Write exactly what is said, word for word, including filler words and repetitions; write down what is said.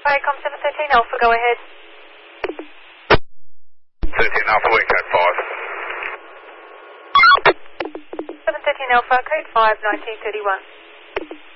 Viacom seven thirteen Alpha, go ahead. thirteen Alpha, wing code five. seven thirteen Alpha, code five, nineteen thirty-one.